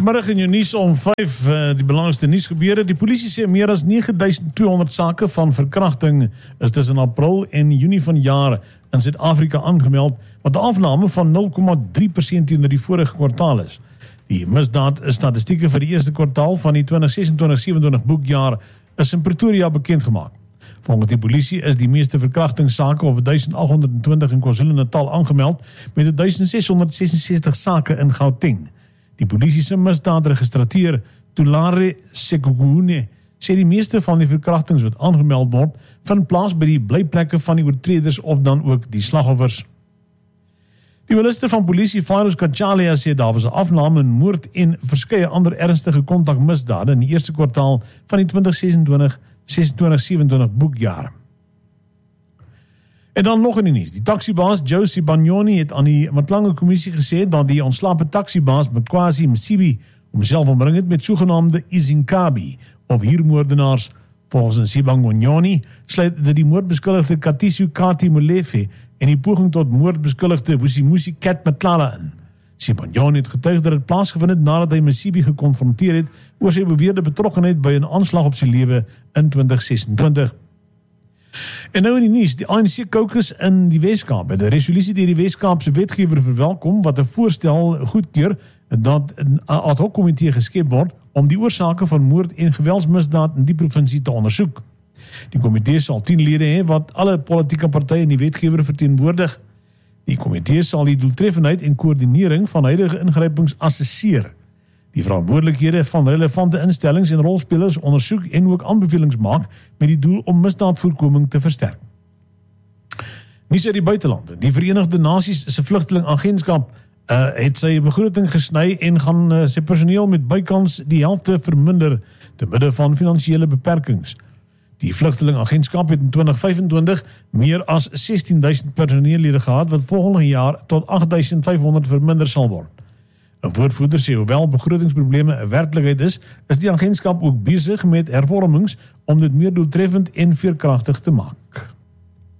Goeiemiddag in jou nuus om 5, die belangrikste nuusgebeure. Die polisie sê meer as 9200 sake van verkrachting is tussen April en Junie van jaar in Suid-Afrika aangemeld, wat 'n afname van 0,3% teenoor die vorige kwartaal is. Die misdaadstatistieke vir die eerste kwartaal van die 2026-27 boekjaar is in Pretoria bekendgemaak. Volgens die polisie is die meeste verkrachtingssake of 1820 in KwaZulu-Natal aangemeld met 1666 sake in Gauteng. Die polisie se misdaadregistrateur Tulare Sekugune sê die meeste van die verkrachtings wat aangemeld word vind plaas by die blyplekke van die oortreders of dan ook die slagoffers. Die minister van polisie Fairuz Kachalia sê daar was 'n afname in moord en verskeie ander ernstige kontakmisdade in die eerste kwartaal van die 2026-27 boekjaar. En dan nog in die nuus. Die taxibaas Josie Banyoni het aan die Matlange Kommissie gesê dat die ontslape taxibaas Mkhwasi Msibi homself omring het met sogenaamde izinkabi of huurmoordenaars. Volgens Nsibanyoni sluit dit die moordbeskuldigde Katisu Kati Molefe en die poging tot moordbeskuldigde Wusimusi Cat Matlala in. Nsibanyoni het getuig dat dit plaasgevind het nadat hy Msibi gekonfronteer het oor sy beweerde betrokkenheid by 'n aanslag op sy lewe in 2026. En nou in die nuus, die ANC caucus in die Weskaap het 'n resolusie deur die Weskaapse wetgewer verwelkom wat 'n voorstel goedkeur dat 'n ad hoc komitee geskep word om die oorsake van moord en geweldsmisdaad in die provinsie te ondersoek. Die komitee sal 10 lede hê wat alle politieke partye in die wetgewer verteenwoordig. Die komitee sal die doeltreffendheid en koördinering van huidige ingrypings assesseer, die verantwoordelikhede van relevante instellings en rolspelers ondersoek en ook aanbevelings maak met die doel om misdaadvoorkoming te versterk. Nuus uit die buiteland. Die Verenigde Nasies se vlugtelingagentskap het sy begroting gesny en gaan sy personeel met bykans die helfte verminder te midde van finansiële beperkings. Die vlugtelingagentskap het in 2025 meer as 16,000 personeellede gehad wat volgende jaar tot 8,500 verminder sal word. 'n woordvoerder sê hoewel begrotingsprobleme 'n werklikheid is die agentskap ook besig met hervormings om dit meer doeltreffend en veerkragtig te maak.